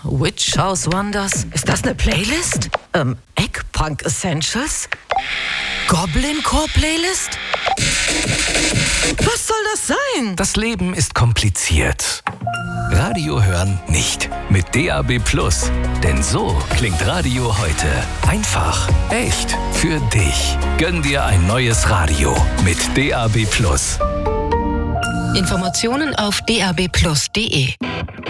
Witch House Wonders. Ist das eine Playlist? Eggpunk Essentials? Goblin Core Playlist? Was soll das sein? Das Leben ist kompliziert. Radio hören nicht. Mit DAB+. Denn so klingt Radio heute. Einfach, echt, für dich. Gönn dir ein neues Radio mit DAB+. Informationen auf dabplus.de